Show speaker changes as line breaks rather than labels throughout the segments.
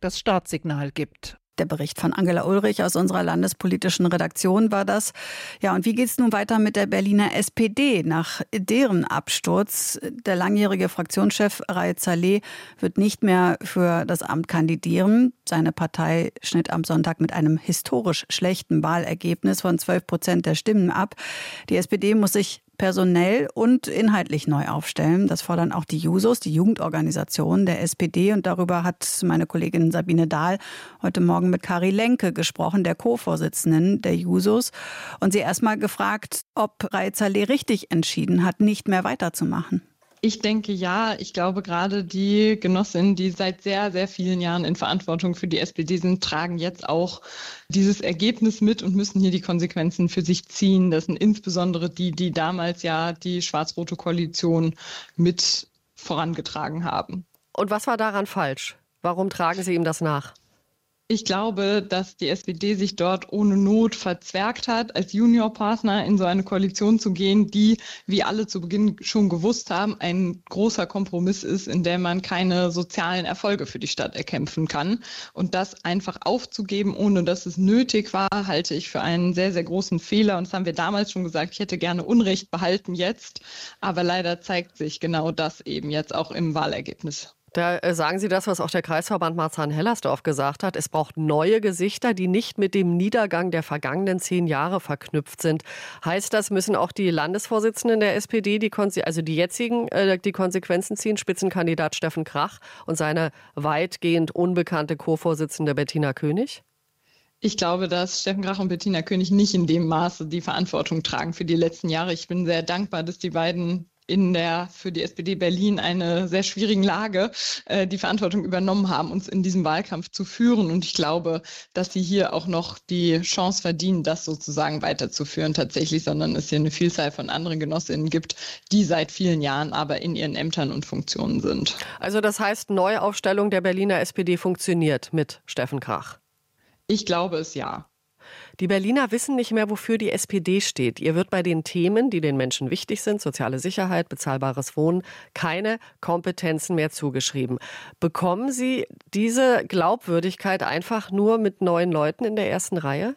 das Startsignal gibt.
Der Bericht von Angela Ulrich aus unserer landespolitischen Redaktion war das. Ja, und wie geht es nun weiter mit der Berliner SPD nach deren Absturz? Der langjährige Fraktionschef Raed Saleh wird nicht mehr für das Amt kandidieren. Seine Partei schnitt am Sonntag mit einem historisch schlechten Wahlergebnis von 12% der Stimmen ab. Die SPD muss sich personell und inhaltlich neu aufstellen. Das fordern auch die Jusos, die Jugendorganisation der SPD. Und darüber hat meine Kollegin Sabine Dahl heute Morgen mit Kari Lenke gesprochen, der Co-Vorsitzenden der Jusos. Und sie erst mal gefragt, ob Raed Saleh richtig entschieden hat, nicht mehr weiterzumachen.
Ich denke ja. Ich glaube, gerade die Genossinnen, die seit sehr, sehr vielen Jahren in Verantwortung für die SPD sind, tragen jetzt auch dieses Ergebnis mit und müssen hier die Konsequenzen für sich ziehen. Das sind insbesondere die damals ja die schwarz-rote Koalition mit vorangetragen haben.
Und was war daran falsch? Warum tragen Sie ihm das nach?
Ich glaube, dass die SPD sich dort ohne Not verzwergt hat, als Juniorpartner in so eine Koalition zu gehen, die, wie alle zu Beginn schon gewusst haben, ein großer Kompromiss ist, in der man keine sozialen Erfolge für die Stadt erkämpfen kann. Und das einfach aufzugeben, ohne dass es nötig war, halte ich für einen sehr, sehr großen Fehler. Und das haben wir damals schon gesagt, ich hätte gerne Unrecht behalten jetzt. Aber leider zeigt sich genau das eben jetzt auch im Wahlergebnis.
Da sagen Sie das, was auch der Kreisverband Marzahn-Hellersdorf gesagt hat. Es braucht neue Gesichter, die nicht mit dem Niedergang der vergangenen 10 Jahre verknüpft sind. Heißt das, müssen auch die Landesvorsitzenden der SPD, die Konsequenzen ziehen? Spitzenkandidat Steffen Krach und seine weitgehend unbekannte Co-Vorsitzende Bettina König?
Ich glaube, dass Steffen Krach und Bettina König nicht in dem Maße die Verantwortung tragen für die letzten Jahre. Ich bin sehr dankbar, dass die beiden für die SPD Berlin eine sehr schwierigen Lage die Verantwortung übernommen haben, uns in diesem Wahlkampf zu führen. Und ich glaube, dass sie hier auch noch die Chance verdienen, das sozusagen weiterzuführen tatsächlich, sondern es hier eine Vielzahl von anderen Genossinnen gibt, die seit vielen Jahren aber in ihren Ämtern und Funktionen sind.
Also das heißt, Neuaufstellung der Berliner SPD funktioniert mit Steffen Krach?
Ich glaube es ja.
Die Berliner wissen nicht mehr, wofür die SPD steht. Ihr wird bei den Themen, die den Menschen wichtig sind, soziale Sicherheit, bezahlbares Wohnen, keine Kompetenzen mehr zugeschrieben. Bekommen Sie diese Glaubwürdigkeit einfach nur mit neuen Leuten in der ersten Reihe?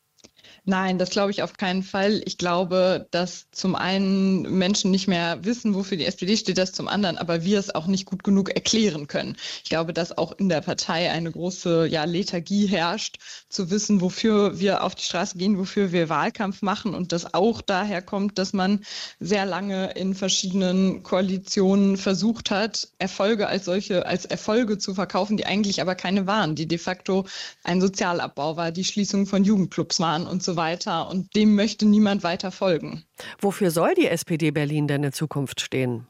Nein, das glaube ich auf keinen Fall. Ich glaube, dass zum einen Menschen nicht mehr wissen, wofür die SPD steht, das zum anderen, aber wir es auch nicht gut genug erklären können. Ich glaube, dass auch in der Partei eine große Lethargie herrscht, zu wissen, wofür wir auf die Straße gehen, wofür wir Wahlkampf machen und das auch daher kommt, dass man sehr lange in verschiedenen Koalitionen versucht hat, Erfolge als solche, als Erfolge zu verkaufen, die eigentlich aber keine waren, die de facto ein Sozialabbau war, die Schließung von Jugendclubs waren und so weiter. Und dem möchte niemand weiter folgen.
Wofür soll die SPD Berlin denn in Zukunft stehen?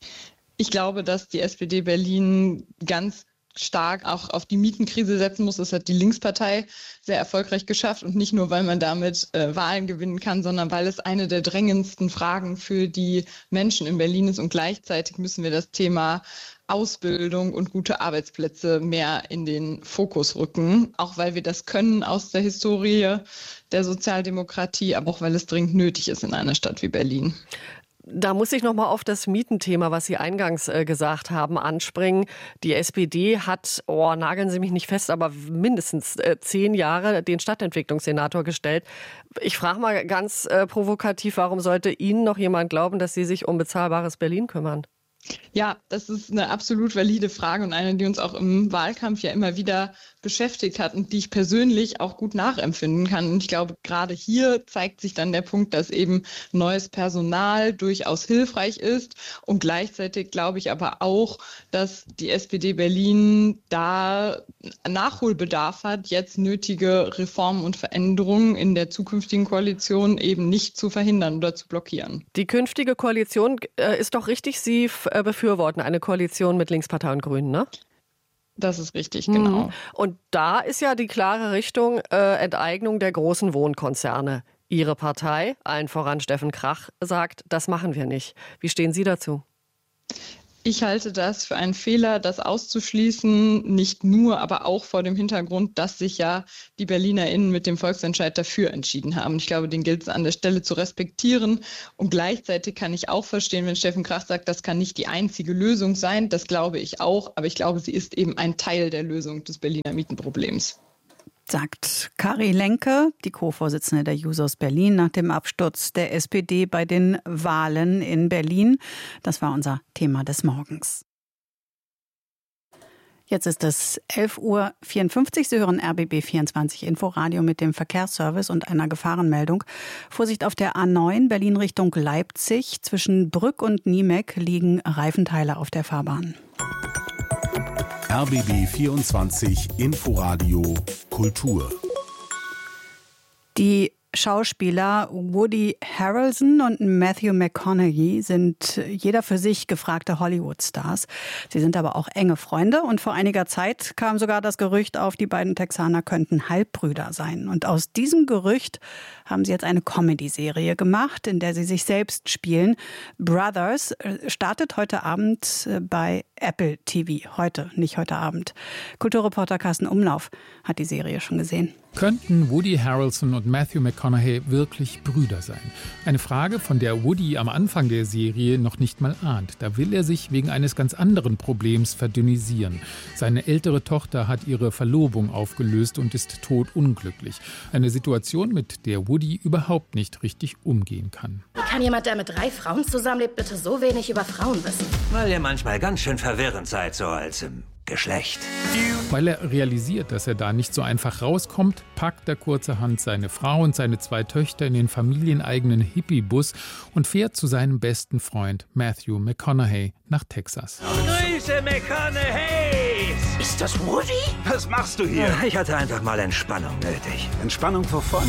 Ich glaube, dass die SPD Berlin ganz stark auch auf die Mietenkrise setzen muss. Das hat die Linkspartei sehr erfolgreich geschafft. Und nicht nur, weil man damit Wahlen gewinnen kann, sondern weil es eine der drängendsten Fragen für die Menschen in Berlin ist. Und gleichzeitig müssen wir das Thema Ausbildung und gute Arbeitsplätze mehr in den Fokus rücken, auch weil wir das können aus der Historie der Sozialdemokratie, aber auch weil es dringend nötig ist in einer Stadt wie Berlin.
Da muss ich noch mal auf das Mietenthema, was Sie eingangs gesagt haben, anspringen. Die SPD hat, nageln Sie mich nicht fest, aber mindestens 10 Jahre den Stadtentwicklungssenator gestellt. Ich frage mal ganz provokativ, warum sollte Ihnen noch jemand glauben, dass Sie sich um bezahlbares Berlin kümmern?
Ja, das ist eine absolut valide Frage und eine, die uns auch im Wahlkampf ja immer wieder beschäftigt hat und die ich persönlich auch gut nachempfinden kann. Und ich glaube, gerade hier zeigt sich dann der Punkt, dass eben neues Personal durchaus hilfreich ist. Und gleichzeitig glaube ich aber auch, dass die SPD Berlin da Nachholbedarf hat, jetzt nötige Reformen und Veränderungen in der zukünftigen Koalition eben nicht zu verhindern oder zu blockieren.
Die künftige Koalition ist doch richtig, Sie befürworten eine Koalition mit Linkspartei und Grünen, ne?
Das ist richtig, genau.
Und da ist ja die klare Richtung Enteignung der großen Wohnkonzerne. Ihre Partei, allen voran Steffen Krach, sagt, das machen wir nicht. Wie stehen Sie dazu?
Ich halte das für einen Fehler, das auszuschließen, nicht nur, aber auch vor dem Hintergrund, dass sich ja die BerlinerInnen mit dem Volksentscheid dafür entschieden haben. Ich glaube, den gilt es an der Stelle zu respektieren. Und gleichzeitig kann ich auch verstehen, wenn Steffen Krach sagt, das kann nicht die einzige Lösung sein. Das glaube ich auch, aber ich glaube, sie ist eben ein Teil der Lösung des Berliner Mietenproblems.
Sagt Kari Lenke, die Co-Vorsitzende der Jusos Berlin, nach dem Absturz der SPD bei den Wahlen in Berlin. Das war unser Thema des Morgens. Jetzt ist es 11:54 Uhr. Sie hören RBB 24 Inforadio mit dem Verkehrsservice und einer Gefahrenmeldung. Vorsicht auf der A9 Berlin Richtung Leipzig. Zwischen Brück und Niemek liegen Reifenteile auf der Fahrbahn.
RBB 24 Inforadio Kultur.
Die Schauspieler Woody Harrelson und Matthew McConaughey sind jeder für sich gefragte Hollywood-Stars. Sie sind aber auch enge Freunde und vor einiger Zeit kam sogar das Gerücht auf, die beiden Texaner könnten Halbbrüder sein. Und aus diesem Gerücht haben sie jetzt eine Comedy-Serie gemacht, in der sie sich selbst spielen. Brothers startet heute Abend bei Apple TV. Heute, nicht heute Abend. Kulturreporter Carsten Umlauf hat die Serie schon gesehen.
Könnten Woody Harrelson und Matthew McConaughey wirklich Brüder sein? Eine Frage, von der Woody am Anfang der Serie noch nicht mal ahnt. Da will er sich wegen eines ganz anderen Problems verdünnisieren. Seine ältere Tochter hat ihre Verlobung aufgelöst und ist todunglücklich. Eine Situation, mit der Woody überhaupt nicht richtig umgehen kann.
Wie kann jemand, der mit 3 Frauen zusammenlebt, bitte so wenig über Frauen wissen?
Weil ihr manchmal ganz schön verwirrend seid, so als im Geschlecht.
Weil er realisiert, dass er da nicht so einfach rauskommt, packt er kurzerhand seine Frau und seine 2 Töchter in den familieneigenen Hippie-Bus und fährt zu seinem besten Freund Matthew McConaughey nach Texas.
Grüße, McConaughey!
Ist das Woody?
Was machst du hier? Ich hatte einfach mal Entspannung nötig.
Entspannung wovon?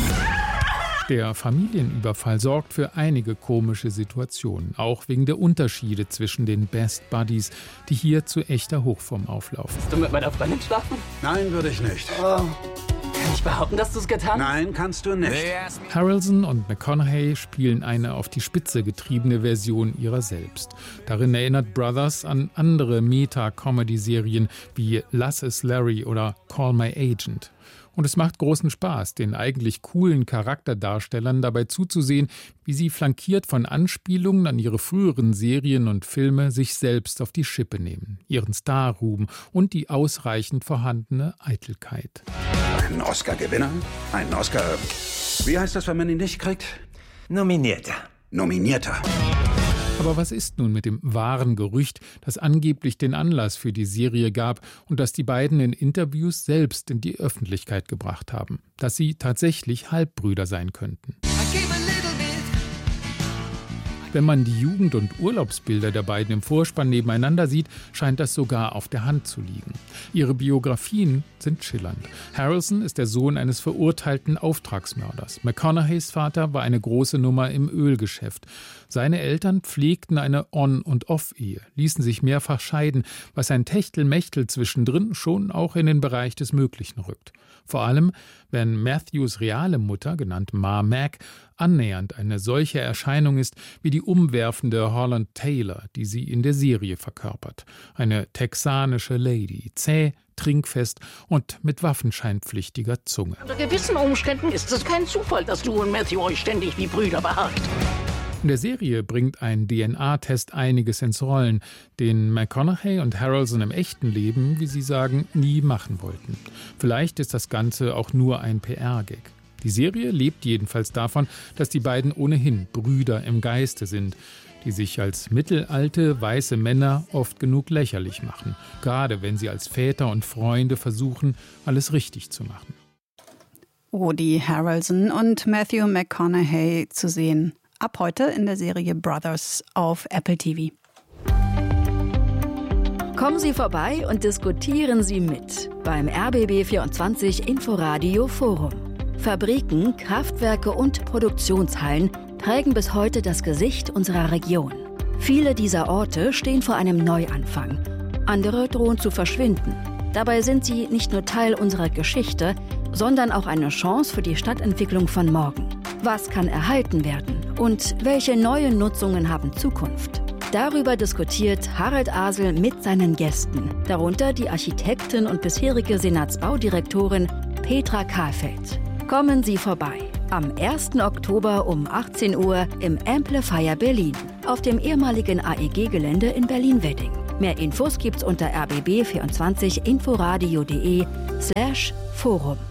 Der Familienüberfall sorgt für einige komische Situationen, auch wegen der Unterschiede zwischen den Best Buddies, die hier zu echter Hochform auflaufen.
Willst du mit meiner Freundin schlafen?
Nein, würde ich nicht.
Oh. Kann ich behaupten, dass du es getan hast?
Nein, kannst du nicht.
Harrelson und McConaughey spielen eine auf die Spitze getriebene Version ihrer selbst. Darin erinnert Brothers an andere Meta-Comedy-Serien wie Lass es Larry oder Call My Agent. Und es macht großen Spaß, den eigentlich coolen Charakterdarstellern dabei zuzusehen, wie sie flankiert von Anspielungen an ihre früheren Serien und Filme sich selbst auf die Schippe nehmen, ihren Starruhm und die ausreichend vorhandene Eitelkeit.
Ein Oscar-Gewinner? Ein Oscar... Wie heißt das, wenn man ihn nicht kriegt?
Nominierter.
Nominierter.
Aber was ist nun mit dem wahren Gerücht, das angeblich den Anlass für die Serie gab und das die beiden in Interviews selbst in die Öffentlichkeit gebracht haben, dass sie tatsächlich Halbbrüder sein könnten? Wenn man die Jugend- und Urlaubsbilder der beiden im Vorspann nebeneinander sieht, scheint das sogar auf der Hand zu liegen. Ihre Biografien sind schillernd. Harrelson ist der Sohn eines verurteilten Auftragsmörders. McConaugheys Vater war eine große Nummer im Ölgeschäft. Seine Eltern pflegten eine On- und Off-Ehe, ließen sich mehrfach scheiden, was ein Techtelmechtel zwischendrin schon auch in den Bereich des Möglichen rückt. Vor allem, wenn Matthews reale Mutter, genannt Ma Mac, annähernd eine solche Erscheinung ist wie die umwerfende Holland Taylor, die sie in der Serie verkörpert. Eine texanische Lady, zäh, trinkfest und mit waffenscheinpflichtiger Zunge.
Unter gewissen Umständen ist es kein Zufall, dass du und Matthew euch ständig wie Brüder beharrt.
In der Serie bringt ein DNA-Test einiges ins Rollen, den McConaughey und Harrelson im echten Leben, wie sie sagen, nie machen wollten. Vielleicht ist das Ganze auch nur ein PR-Gag. Die Serie lebt jedenfalls davon, dass die beiden ohnehin Brüder im Geiste sind, die sich als mittelalte, weiße Männer oft genug lächerlich machen, gerade wenn sie als Väter und Freunde versuchen, alles richtig zu machen.
Woody Harrelson und Matthew McConaughey zu sehen. Ab heute in der Serie Brothers auf Apple TV.
Kommen Sie vorbei und diskutieren Sie mit beim RBB24 Inforadio Forum. Fabriken, Kraftwerke und Produktionshallen prägen bis heute das Gesicht unserer Region. Viele dieser Orte stehen vor einem Neuanfang. Andere drohen zu verschwinden. Dabei sind sie nicht nur Teil unserer Geschichte, sondern auch eine Chance für die Stadtentwicklung von morgen. Was kann erhalten werden und welche neuen Nutzungen haben Zukunft? Darüber diskutiert Harald Asel mit seinen Gästen, darunter die Architektin und bisherige Senatsbaudirektorin Petra Kahlfeld. Kommen Sie vorbei. Am 1. Oktober um 18 Uhr im Amplifier Berlin auf dem ehemaligen AEG-Gelände in Berlin-Wedding. Mehr Infos gibt's unter rbb24inforadio.de/Forum.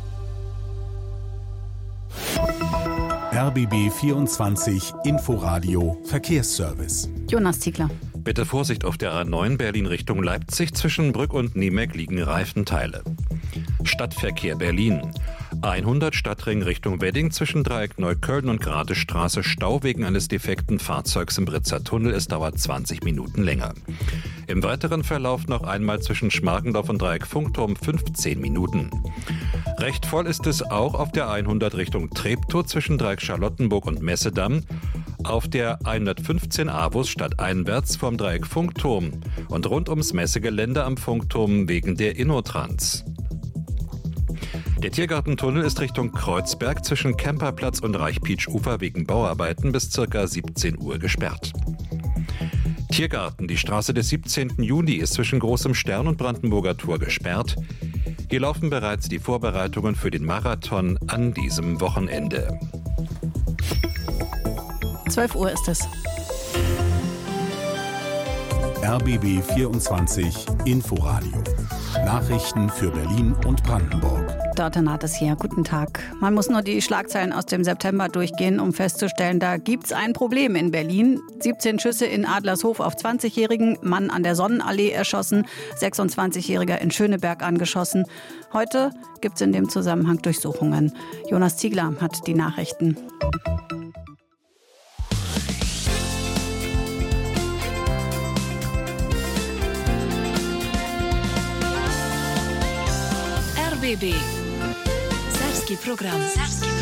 RBB 24 Inforadio Verkehrsservice.
Jonas Ziegler.
Bitte Vorsicht auf der A9 Berlin Richtung Leipzig. Zwischen Brück und Niemek liegen Reifenteile. Stadtverkehr Berlin. 100 Stadtring Richtung Wedding zwischen Dreieck Neukölln und Gratestraße Stau wegen eines defekten Fahrzeugs im Britzer Tunnel. Es dauert 20 Minuten länger. Im weiteren Verlauf noch einmal zwischen Schmargendorf und Dreieck Funkturm 15 Minuten. Recht voll ist es auch auf der 100 Richtung Treptow zwischen Dreieck Charlottenburg und Messedamm. Auf der 115 Avus stadteinwärts vom Dreieck Funkturm und rund ums Messegelände am Funkturm wegen der Innotrans. Der Tiergartentunnel ist Richtung Kreuzberg zwischen Kemperplatz und Reichpietsch-Ufer wegen Bauarbeiten bis ca. 17 Uhr gesperrt. Tiergarten, die Straße des 17. Juni ist zwischen Großem Stern und Brandenburger Tor gesperrt. Hier laufen bereits die Vorbereitungen für den Marathon an diesem Wochenende.
12 Uhr ist es.
RBB 24 Inforadio. Nachrichten für Berlin und Brandenburg.
Dörte Nates hier. Guten Tag. Man muss nur die Schlagzeilen aus dem September durchgehen, um festzustellen, da gibt's ein Problem in Berlin. 17 Schüsse in Adlershof auf 20-Jährigen, Mann an der Sonnenallee erschossen, 26-Jähriger in Schöneberg angeschossen. Heute gibt's in dem Zusammenhang Durchsuchungen. Jonas Ziegler hat die Nachrichten.
RBB Serbski program.